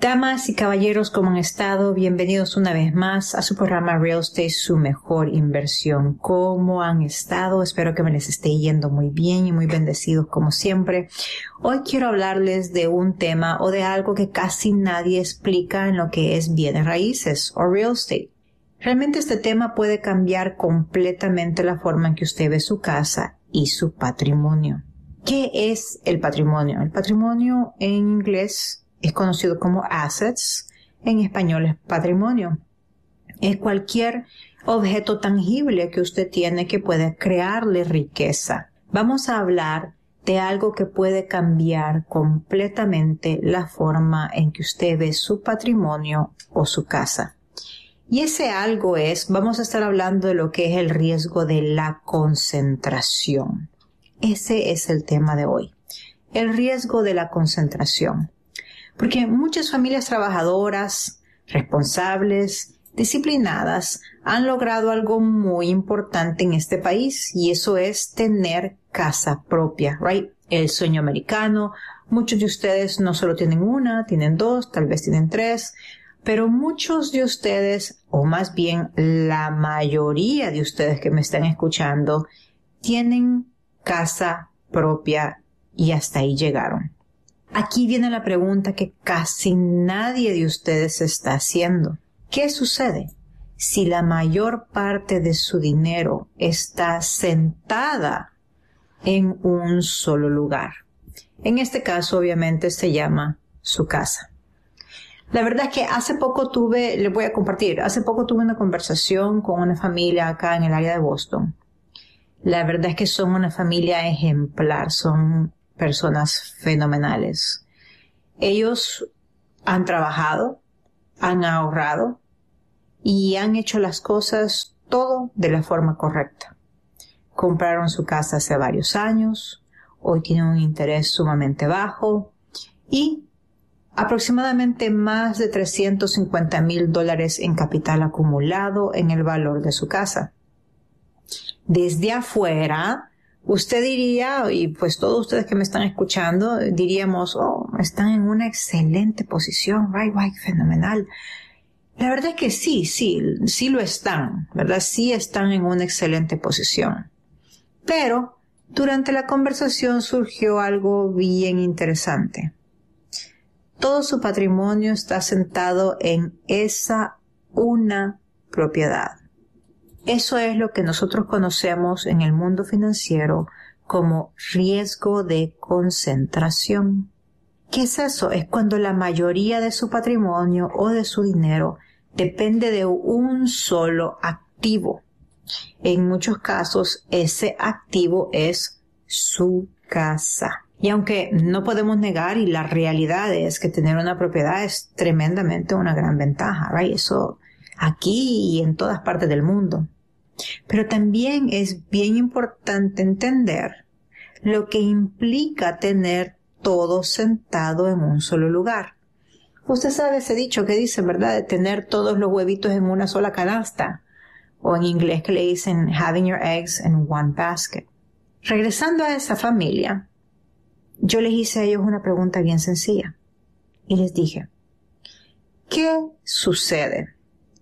Damas y caballeros, ¿cómo han estado? Bienvenidos una vez más a su programa Real Estate, su mejor inversión. ¿Cómo han estado? Espero que me les esté yendo muy bien y muy bendecidos como siempre. Hoy quiero hablarles de un tema o de algo que casi nadie explica en lo que es bienes raíces o real estate. Realmente este tema puede cambiar completamente la forma en que usted ve su casa y su patrimonio. ¿Qué es el patrimonio? El patrimonio en inglés es conocido como assets, en español es patrimonio. Es cualquier objeto tangible que usted tiene que puede crearle riqueza. Vamos a hablar de algo que puede cambiar completamente la forma en que usted ve su patrimonio o su casa. Y ese algo vamos a estar hablando de lo que es el riesgo de la concentración. Ese es el tema de hoy. El riesgo de la concentración. Porque muchas familias trabajadoras, responsables, disciplinadas, han logrado algo muy importante en este país y eso es tener casa propia, right? El sueño americano. Muchos de ustedes no solo tienen una, tienen dos, tal vez tienen tres, pero muchos de ustedes, o más bien la mayoría de ustedes que me están escuchando, tienen casa propia y hasta ahí llegaron. Aquí viene la pregunta que casi nadie de ustedes está haciendo. ¿Qué sucede si la mayor parte de su dinero está sentada en un solo lugar? En este caso, obviamente, se llama su casa. La verdad es que hace poco tuve una conversación con una familia acá en el área de Boston. La verdad es que son una familia ejemplar, son personas fenomenales. Ellos han trabajado, han ahorrado y han hecho las cosas todo de la forma correcta. Compraron su casa hace varios años, hoy tienen un interés sumamente bajo y aproximadamente más de $350,000 en capital acumulado en el valor de su casa. Desde afuera, usted diría, y pues todos ustedes que me están escuchando, diríamos, están en una excelente posición, right, fenomenal. La verdad es que sí lo están, ¿verdad? Sí están en una excelente posición. Pero durante la conversación surgió algo bien interesante. Todo su patrimonio está sentado en esa una propiedad. Eso es lo que nosotros conocemos en el mundo financiero como riesgo de concentración. ¿Qué es eso? Es cuando la mayoría de su patrimonio o de su dinero depende de un solo activo. En muchos casos, ese activo es su casa. Y aunque no podemos negar, y la realidad es que tener una propiedad es tremendamente una gran ventaja, right? Eso aquí y en todas partes del mundo. Pero también es bien importante entender lo que implica tener todo sentado en un solo lugar. Usted sabe ese dicho que dice, ¿verdad? De tener todos los huevitos en una sola canasta. O en inglés que le dicen having your eggs in one basket. Regresando a esa familia, yo les hice a ellos una pregunta bien sencilla. Y les dije, ¿qué sucede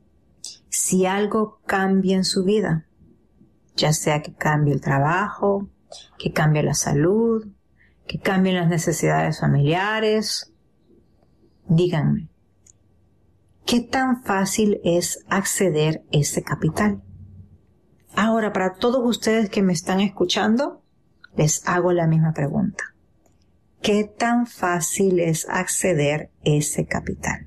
si algo cambia en su vida? Ya sea que cambie el trabajo, que cambie la salud, que cambien las necesidades familiares. Díganme, ¿qué tan fácil es acceder a ese capital? Ahora, para todos ustedes que me están escuchando, les hago la misma pregunta. ¿Qué tan fácil es acceder a ese capital?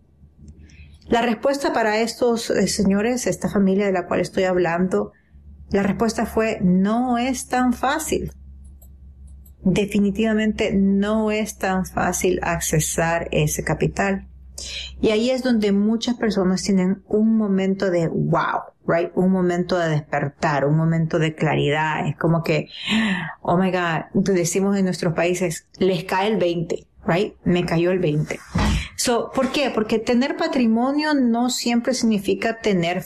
La respuesta para estos señores, esta familia de la cual estoy hablando, la respuesta fue, no es tan fácil. Definitivamente no es tan fácil accesar ese capital. Y ahí es donde muchas personas tienen un momento de wow, right? Un momento de despertar, un momento de claridad. Es como que, oh my God, decimos en nuestros países, les cae el 20, right? Me cayó el 20. ¿Por qué? Porque tener patrimonio no siempre significa tener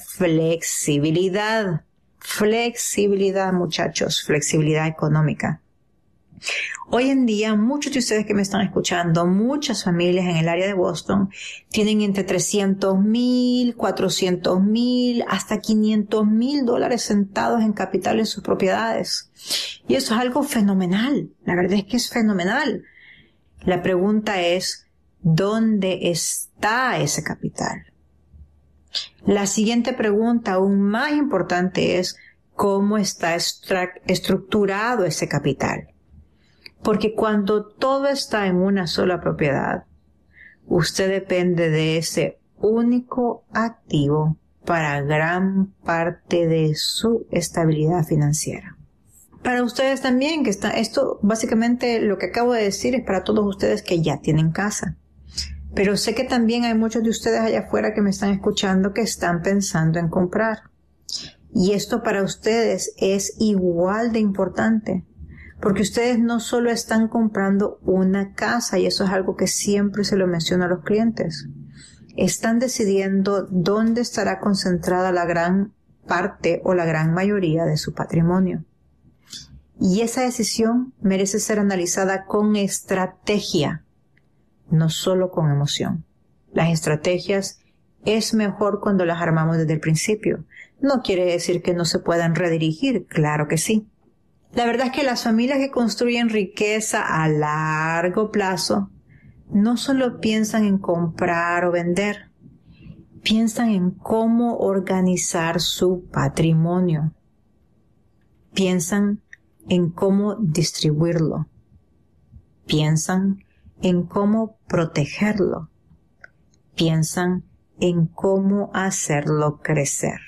flexibilidad. Flexibilidad, muchachos, flexibilidad económica. Hoy en día, muchos de ustedes que me están escuchando, muchas familias en el área de Boston tienen entre $300,000, $400,000, hasta $500,000 sentados en capital en sus propiedades. Y eso es algo fenomenal. La verdad es que es fenomenal. La pregunta es, ¿dónde está ese capital? La siguiente pregunta, aún más importante, es ¿cómo está estructurado ese capital? Porque cuando todo está en una sola propiedad, usted depende de ese único activo para gran parte de su estabilidad financiera. Para ustedes también, esto básicamente lo que acabo de decir es para todos ustedes que ya tienen casa. Pero sé que también hay muchos de ustedes allá afuera que me están escuchando que están pensando en comprar. Y esto para ustedes es igual de importante. Porque ustedes no solo están comprando una casa, y eso es algo que siempre se lo menciono a los clientes. Están decidiendo dónde estará concentrada la gran parte o la gran mayoría de su patrimonio. Y esa decisión merece ser analizada con estrategia, no solo con emoción. Las estrategias es mejor cuando las armamos desde el principio. No quiere decir que no se puedan redirigir, claro que sí. La verdad es que las familias que construyen riqueza a largo plazo no solo piensan en comprar o vender, piensan en cómo organizar su patrimonio, piensan en cómo distribuirlo, piensan en cómo protegerlo, piensan en cómo hacerlo crecer.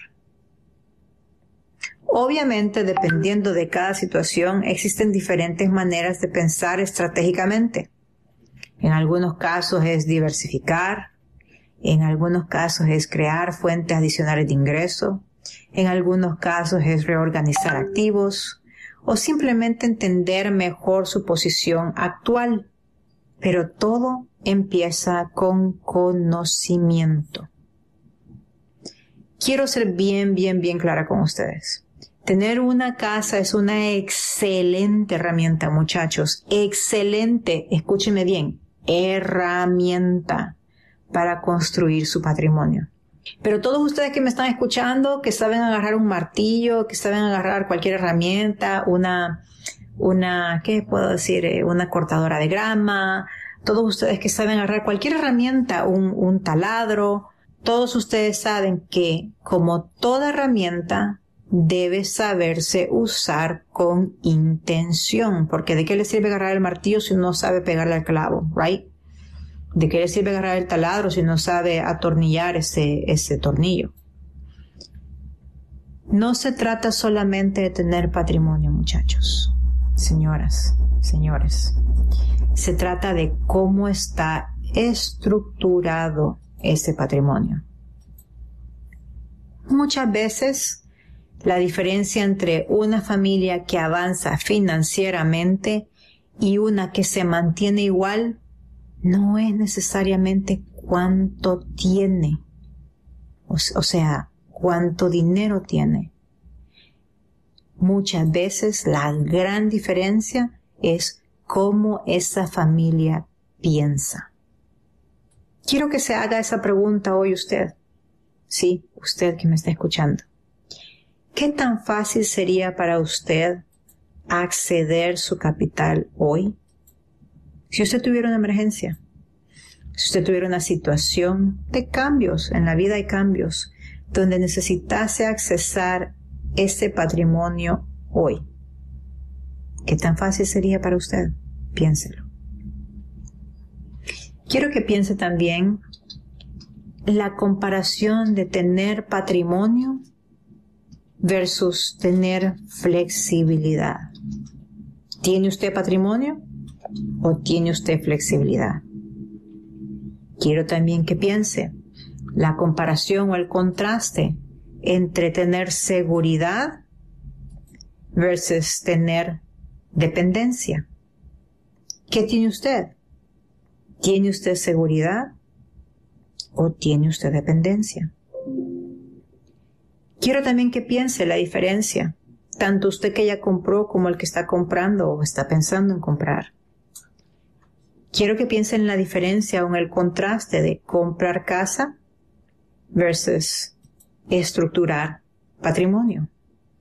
Obviamente, dependiendo de cada situación, existen diferentes maneras de pensar estratégicamente. En algunos casos es diversificar, en algunos casos es crear fuentes adicionales de ingreso, en algunos casos es reorganizar activos o simplemente entender mejor su posición actual. Pero todo empieza con conocimiento. Quiero ser bien clara con ustedes. Tener una casa es una excelente herramienta, muchachos. Excelente, escúchenme bien, herramienta para construir su patrimonio. Pero todos ustedes que me están escuchando, que saben agarrar un martillo, que saben agarrar cualquier herramienta, ¿qué puedo decir? Una cortadora de grama, todos ustedes que saben agarrar cualquier herramienta, un taladro, todos ustedes saben que, como toda herramienta, debe saberse usar con intención, porque ¿de qué le sirve agarrar el martillo si no sabe pegarle al clavo, right? ¿De qué le sirve agarrar el taladro si no sabe atornillar ese tornillo? No se trata solamente de tener patrimonio, muchachos, señoras, señores. Se trata de cómo está estructurado ese patrimonio. Muchas veces la diferencia entre una familia que avanza financieramente y una que se mantiene igual no es necesariamente cuánto tiene, o sea, cuánto dinero tiene. Muchas veces la gran diferencia es cómo esa familia piensa. Quiero que se haga esa pregunta hoy usted. Sí, usted que me está escuchando. ¿Qué tan fácil sería para usted acceder su capital hoy? Si usted tuviera una emergencia, si usted tuviera una situación de cambios, en la vida hay cambios, donde necesitase accesar ese patrimonio hoy, ¿qué tan fácil sería para usted? Piénselo. Quiero que piense también la comparación de tener patrimonio versus tener flexibilidad. ¿Tiene usted patrimonio o tiene usted flexibilidad? Quiero también que piense la comparación o el contraste entre tener seguridad versus tener dependencia. ¿Qué tiene usted? ¿Tiene usted seguridad o tiene usted dependencia? Quiero también que piense la diferencia tanto usted que ya compró como el que está comprando o está pensando en comprar. Quiero que piensen en la diferencia o en el contraste de comprar casa versus estructurar patrimonio.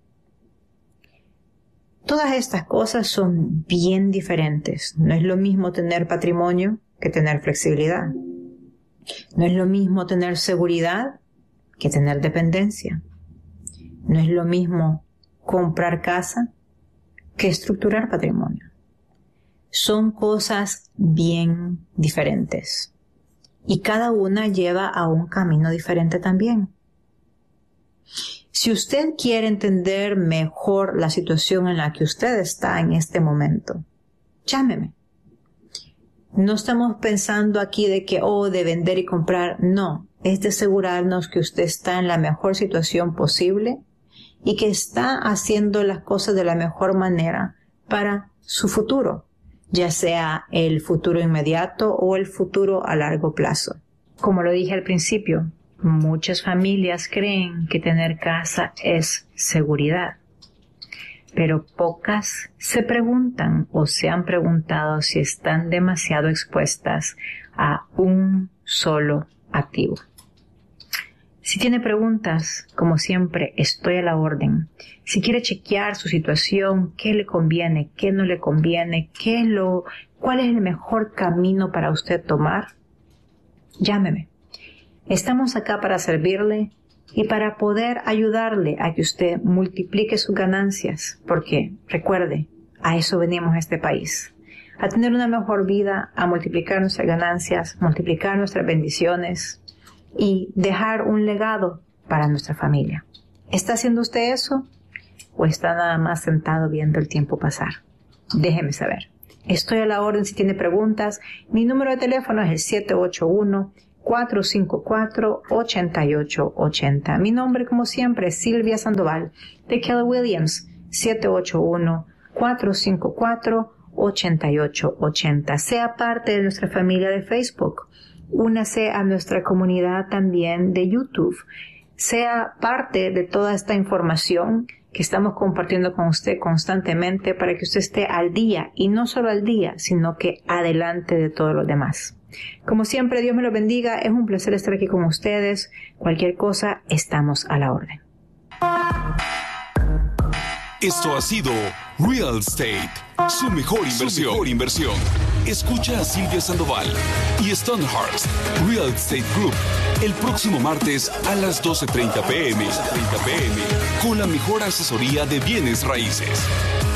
Todas estas cosas son bien diferentes. No es lo mismo tener patrimonio que tener flexibilidad. No es lo mismo tener seguridad que tener dependencia. No es lo mismo comprar casa que estructurar patrimonio. Son cosas bien diferentes. Y cada una lleva a un camino diferente también. Si usted quiere entender mejor la situación en la que usted está en este momento, llámeme. No estamos pensando aquí de que, de vender y comprar. No, es de asegurarnos que usted está en la mejor situación posible y que está haciendo las cosas de la mejor manera para su futuro, ya sea el futuro inmediato o el futuro a largo plazo. Como lo dije al principio, muchas familias creen que tener casa es seguridad, pero pocas se preguntan o se han preguntado si están demasiado expuestas a un solo activo. Si tiene preguntas, como siempre, estoy a la orden. Si quiere chequear su situación, qué le conviene, qué no le conviene, cuál es el mejor camino para usted tomar, llámeme. Estamos acá para servirle y para poder ayudarle a que usted multiplique sus ganancias, porque, recuerde, a eso venimos a este país, a tener una mejor vida, a multiplicar nuestras ganancias, multiplicar nuestras bendiciones y dejar un legado para nuestra familia. ¿Está haciendo usted eso o está nada más sentado viendo el tiempo pasar? Déjeme saber. Estoy a la orden si tiene preguntas. Mi número de teléfono es el 781-454-8880. Mi nombre, como siempre, es Silvia Sandoval de Keller Williams. 781-454-8880. Sea parte de nuestra familia de Facebook. Únase a nuestra comunidad también de YouTube. Sea parte de toda esta información que estamos compartiendo con usted constantemente para que usted esté al día, y no solo al día, sino que adelante de todos los demás. Como siempre, Dios me lo bendiga. Es un placer estar aquí con ustedes. Cualquier cosa, estamos a la orden. Esto ha sido Real Estate, su mejor inversión. Escucha a Silvia Sandoval y Stoneheart Real Estate Group el próximo martes a las 12:30 p.m. con la mejor asesoría de bienes raíces.